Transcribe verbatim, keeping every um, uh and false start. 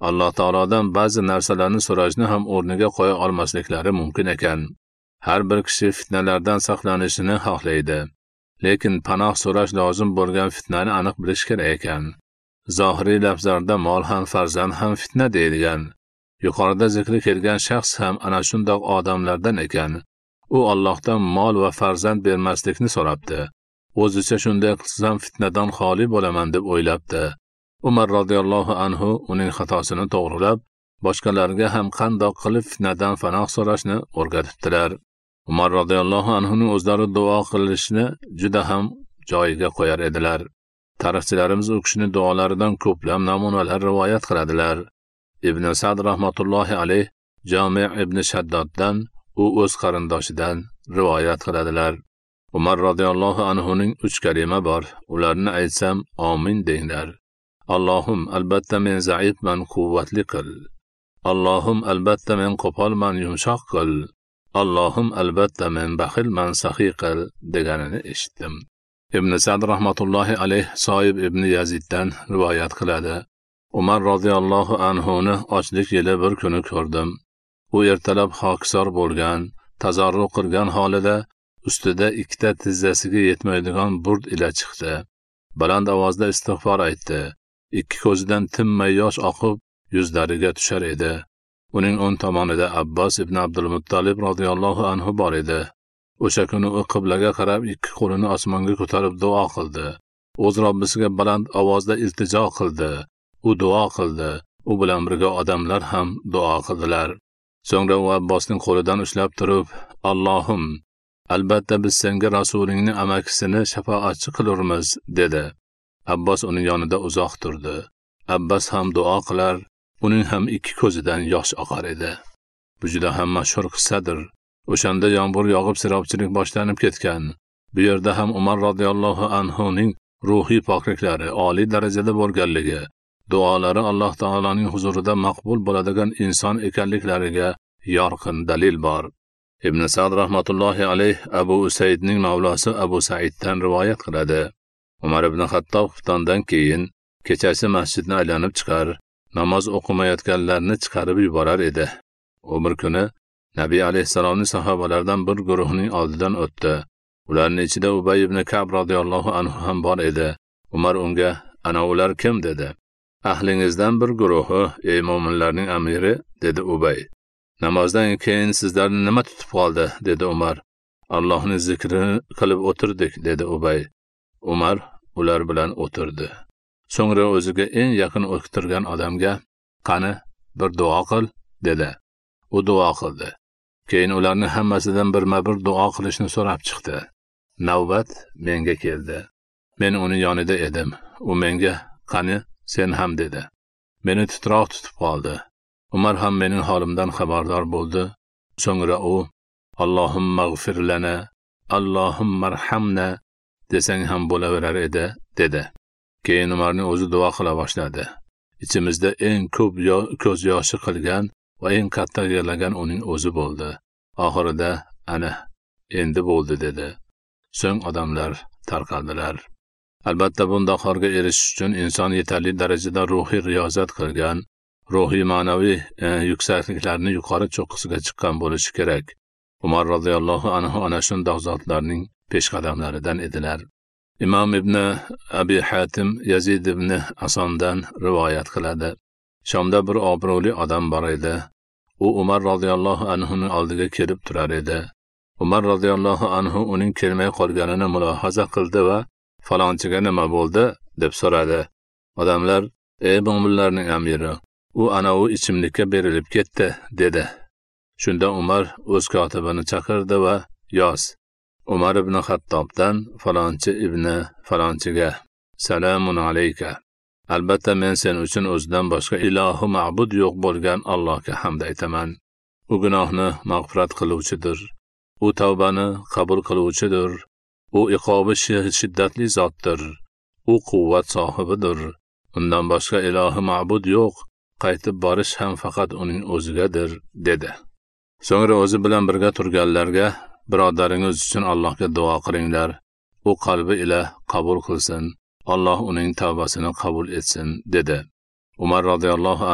Alloh taolodan ba'zi narsalarni so'rashni ham o'rniga qo'ya olmasliklari mumkin ekan. Har bir kishi fitnalardan saqlanishini xohlaydi, lekin panoh so'rash lozim bo'lgan fitnani aniq bilish kerak ekan. Zohiriy lafzlarda mol ham farzand ham fitna deyilgan. Yuqorida zikri kelgan shaxs ham ana shundoq odamlardan ekan. U Allohdan mol va farzand bermaslikni so'rabdi. O'zicha shunday qilsam fitnadan xoli bo'laman deb o'ylabdi. Umar radhiyallohu anhu uning xatosini to'g'rilab, boshqalarga ham qandoq qilib fitnadan panoh so'rashni o'rgatibdilar. Umar radhiyallohu anhuning o'zlari duo qilishni juda ham joyiga qo'yar edilar. Tarixchilarimiz u kishining duolaridan ko'plab namunalar rivoyat qiladilar. Ibn Sa'd rahmatullohi alayh Jami' ibn Shaddoddan u o'z qarindoshidan rivoyat qiladilar. Umar radhiyallohu anhuning uch kalima bor. Ularni aytsam, amin denglar. Allohum albatta men zaifman, quvvatli qil. Allohum albatta men qo'polman, yumshoq qil. Allohum albatta men baxilman, saxiy qil deganini eshitdim. Ibn Sa'd rahmatullohi alayh Soib ibn Yaziddan rivoyat qiladi. Umar radhiyallohu anhuni ochlik yili bir kuni ko'rdim. U ertalab hokisor bo'lgan, tazarru qilgan holida ustida ikkita tizzasiga yetmaydigan burd ila chiqdi. Baland ovozda istig'for aytdi. Ikki ko'zidan tinmay yosh oqib yuzlariga tushar edi. Uning o'ng tomonida Abbos ibn Abdul Muttalib radhiyallohu anhu bor edi. O'sha kuni u qiblaga qarab ikki qo'lini osmonga ko'tarib duo qildi. O'z Robbisiga baland ovozda iltijo qildi. U duo qildi. U bilan birga odamlar ham duo qildilar. So'ngra u Abbosning qo'lidan ushlab turib, Allohim, albatta biz senga rasulingning amakisini shafoatchi qilurmiz, dedi. Abbos uning yonida uzoq turdi. Abbos ham duo qilar, uning ham ikki ko'zidan yosh oqar edi. Bu juda ham mashhur qissadir. O'shanda yomg'ir yog'ib sirobchilik boshlanib ketgan. Bu yerda ham Umar radhiyallohu anhuning ruhiy pokliklari oliy darajada bo'lganligi, duolari Alloh taoloning huzurida maqbul bo'ladigan inson ekanliklariga yorqin dalil bor. Ibn Sa'd rahmatullohi alayh Abu Usaydning mavlosi Abu Saiddan rivoyat qiladi. Umar ibn Xattob xuftondan keyin kechasi masjidni aylanib chiqar, namoz o'qimayotganlarni chiqarib yuborar edi. U bir kuni Nabiy alayhisalomning sahobalaridan bir guruhning oldidan o'tdi. Ularning ichida Ubay ibn Ka'b radhiyallohu anhu ham bor edi. Umar unga, "Ana ular kim?" dedi. "Ahlingizdan bir guruhi, ey mo'minlarning amiri", dedi Ubay. "Namozdan keyin sizlarni nima tutib qoldi?" dedi Umar. "Allohning zikrini qilib o'tirdik", dedi Ubay. Umar ular bilan o'tirdi. So'ngra o'ziga eng yaqin o'tirgan odamga, "Qani, bir duo qil", dedi. U duo qildi. Keyin ularning hammasidan birma-bir duo qilishni so'rab chiqdi. Navbat menga keldi. Men uning yonida edim. U menga, "Qani, sen ham", dedi. Meni titroq tutib qoldi. Umar ham mening holimdan xabardor bo'ldi. So'ngra u, "Allohumma g'fir lana, Allohumma arhamna" desang ham bo'laverar edi, dedi. Keyin Umarning o'zi duo qila boshladi. Ichimizda eng ko'p ko'z yoshi qilgan va eng qattiq yig'lagan uning o'zi bo'ldi. Oxirida, "Ana, endi bo'ldi", dedi. So'ng odamlar tarqaldilar. Albatta bunday holga erishish uchun inson yetarli darajada ruhiy riyozat qilgan, ruhiy ma'naviy e, yuksakliklarni yuqori cho'qqisiga chiqqan bo'lishi kerak. Umar radhiyallohu anhu ana shunday zotlarning peshqadamlaridan edilar. Imom ibn Abi Hatim Yazid ibn Asondan rivoyat qiladi. Shomda bir obro'li odam bor edi. U Umar radhiyallohu anhuning oldiga kelib turar edi. Umar radhiyallohu anhu uning kelmay qolganini mulohaza qildi va "Falonchiga nima bo'ldi?" deb so'radi. Odamlar, "Ey mo'minlarning amiri, u ana u ichimlikka berilib ketdi", dedi. Shunda Umar o'z kotibini chaqirdi va yoz. Umar ibn Xattobdan falonchi ibn falonchiga: "Salamun alayka. Albatta men sen uchun o'zidan boshqa ilohi ma'bud yo'q bo'lgan Allohga hamd aytaman. U gunohni mag'firat qiluvchidir. U tavbani qabul qiluvchidir. U iqobi shiddatli zotdir. U quvvat sohibidir. Undan boshqa ilohi ma'bud yo'q. Qaytib borish ham faqat uning o'zigadir", dedi. So'ngra o'zi bilan birga turganlarga, "Birodaringiz uchun Allohga duo qilinglar. U qalbi ila qabul qilsin. Alloh uning tavbasini qabul etsin", dedi. Umar radhiyallohu